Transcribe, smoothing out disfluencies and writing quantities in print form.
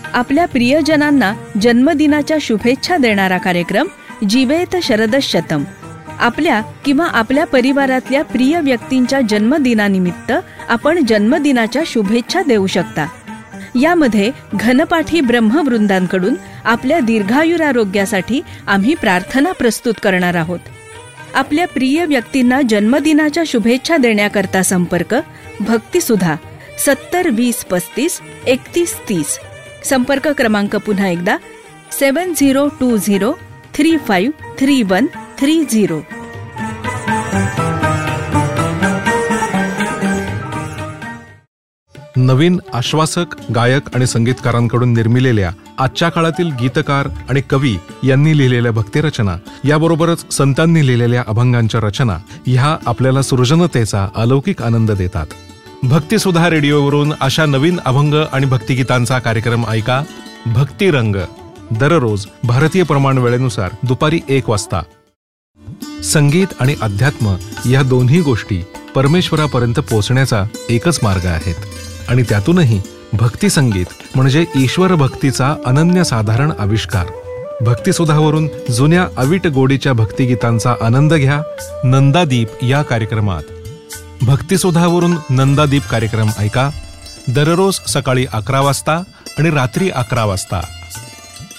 आपल्या प्रियजनांना जन्मदिनाच्या शुभेच्छा देणारा कार्यक्रम जीवेत शरदशतम. आपल्या किंवा आपल्या परिवारातल्या प्रिय व्यक्तींच्या जन्मदिनानिमित्त आपण जन्मदिनाच्या शुभेच्छा देऊ शकता. यामध्ये घनपाठी ब्रह्मवृंदांकडून आपल्या दीर्घायुरारोग्यासाठी आम्ही प्रार्थना प्रस्तुत करणार आहोत. आपल्या प्रिय व्यक्तींना जन्मदिनाच्या शुभेच्छा देण्याकरता संपर्क भक्तिसुधा 70 20 35 31 30. संपर्क क्रमांक पुन्हा एकदा 7020 35 31 30. नवीन आश्वासक गायक आणि संगीतकारांकडून निर्मिलेल्या आजच्या काळातील गीतकार आणि कवी यांनी लिहिलेल्या भक्तिरचना याबरोबरच संतांनी लिहिलेल्या अभंगांच्या रचना ह्या आपल्याला सृजनतेचा अलौकिक आनंद देतात. भक्तिसुधा रेडिओवरून अशा नवीन अभंग आणि भक्तिगीतांचा कार्यक्रम ऐका. भक्तिरंग दररोज भारतीय प्रमाण वेळेनुसार दुपारी 1 वाजता. संगीत आणि अध्यात्म या दोन्ही गोष्टी परमेश्वरापर्यंत पोहोचण्याचा एकच मार्ग आहेत आणि त्यातूनही भक्ती संगीत म्हणजे ईश्वर भक्तीचा अनन्यसाधारण आविष्कार. भक्तिसुधावरून जुन्या अवीट गोडीच्या भक्तिगीतांचा आनंद घ्या नंदादीप या कार्यक्रमात. भक्तिसुधावरून नंदादीप कार्यक्रम ऐका दररोज सकाळी 11 वाजता आणि रात्री 11 वाजता.